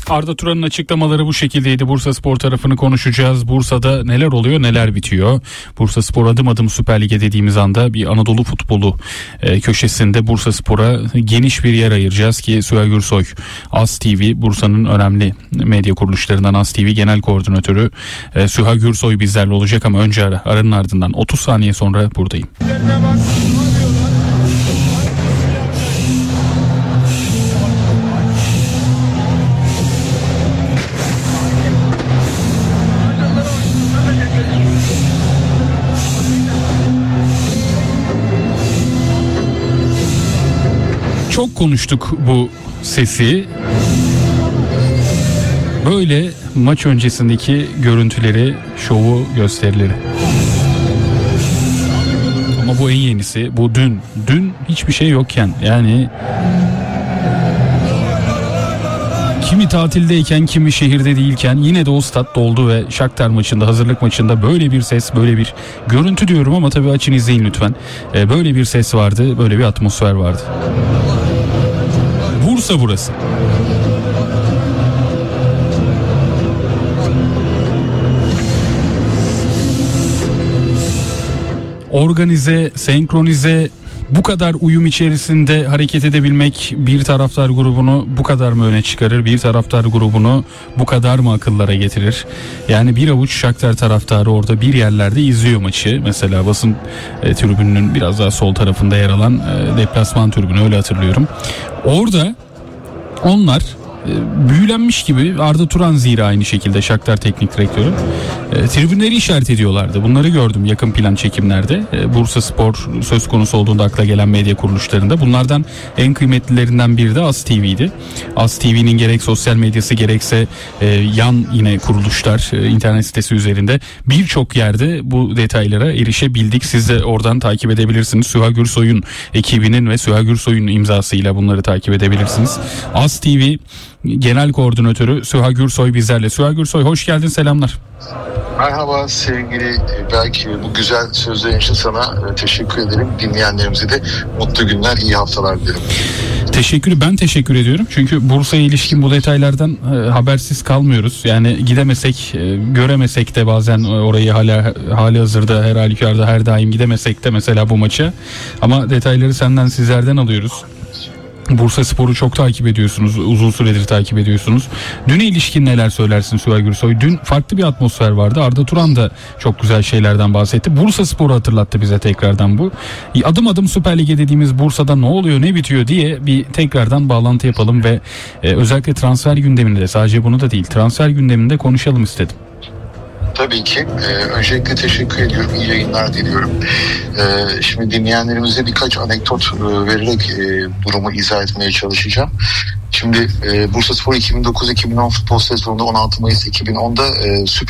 Arda Turan'ın açıklamaları bu şekildeydi. Bursaspor tarafını konuşacağız. Bursa'da neler oluyor, neler bitiyor? Bursaspor adım adım Süper Lig'e dediğimiz anda bir Anadolu futbolu köşesinde Bursaspor'a geniş bir yer ayıracağız ki Süha Gürsoy, AS TV, Bursa'nın önemli medya kuruluşlarından AS TV Genel Koordinatörü Süha Gürsoy bizlerle olacak ama önce aranın ardından 30 saniye sonra buradayım. Çok konuştuk bu sesi. Böyle maç öncesindeki görüntüleri, şovu, gösterileri. Ama bu en yenisi. Bu dün. Dün hiçbir şey yokken, yani kimi tatildeyken, kimi şehirde değilken yine de o stat doldu ve Shakhtar maçında, hazırlık maçında böyle bir ses, böyle bir görüntü diyorum ama tabii açın izleyin lütfen. Böyle bir ses vardı, böyle bir atmosfer vardı. Bursa burası. Organize, senkronize, bu kadar uyum içerisinde hareket edebilmek bir taraftar grubunu bu kadar mı öne çıkarır? Bir taraftar grubunu bu kadar mı akıllara getirir? Yani bir avuç Shakhtar taraftarı orada bir yerlerde izliyor maçı. Mesela basın tribününün biraz daha sol tarafında yer alan deplasman tribünü, öyle hatırlıyorum. Orada onlar büyülenmiş gibi, Arda Turan zira aynı şekilde Shakhtar teknik direktörü, tribünleri işaret ediyorlardı. Bunları gördüm yakın plan çekimlerde. Bursaspor söz konusu olduğunda akla gelen medya kuruluşlarında. Bunlardan en kıymetlilerinden biri de AS TV'ydi. AS TV'nin gerek sosyal medyası gerekse yan yine kuruluşlar, internet sitesi üzerinde birçok yerde bu detaylara erişebildik. Siz de oradan takip edebilirsiniz. Süha Gürsoy'un ekibinin ve Süha Gürsoy'un imzasıyla bunları takip edebilirsiniz. AS TV Genel Koordinatörü Süha Gürsoy bizlerle. Süha Gürsoy, hoş geldin, selamlar. Merhaba sevgili belki bu güzel sözlerin için sana teşekkür ederim. Dinleyenlerimize de mutlu günler, iyi haftalar dilerim. Ben teşekkür ediyorum. Çünkü Bursa'ya ilişkin bu detaylardan habersiz kalmıyoruz. Yani gidemesek, göremesek de bazen orayı hali hazırda her halükarda her daim gidemesek de mesela bu maça. Ama detayları sizlerden alıyoruz. Bursaspor'u çok takip ediyorsunuz. Uzun süredir takip ediyorsunuz. Düne ilişkin neler söylersin Süha Gürsoy? Dün farklı bir atmosfer vardı. Arda Turan da çok güzel şeylerden bahsetti. Bursaspor'u hatırlattı bize tekrardan bu. Adım adım Süper Lig'e dediğimiz Bursa'da ne oluyor, ne bitiyor diye bir tekrardan bağlantı yapalım ve özellikle transfer gündeminde, sadece bunu da değil, transfer gündeminde konuşalım istedim. Tabii ki. Öncelikle teşekkür ediyorum. İyi yayınlar diliyorum. Şimdi dinleyenlerimize birkaç anekdot vererek durumu izah etmeye çalışacağım. Şimdi Bursaspor 2009-2010 futbol sezonunda 16 Mayıs 2010'da Süper